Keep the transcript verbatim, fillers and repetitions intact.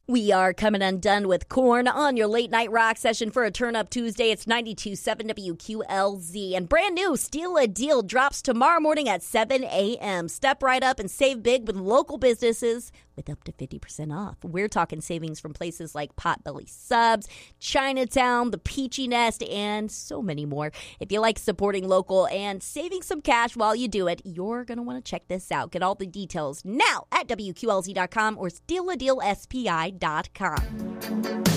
We are coming undone with Korn on your late night rock session for a Turn Up Tuesday. It's ninety-two point seven W Q L Z. And brand new Steal a Deal drops tomorrow morning at seven a.m. Step right up and save big with local businesses with up to fifty percent off. We're talking savings from places like Potbelly Subs, Chinatown, the Peachy Nest, and so many more. If you like supporting local and saving some cash while you do it, you're going to want to check this out. Get all the details now at W Q L Z dot com or steal a deal S P I dot com.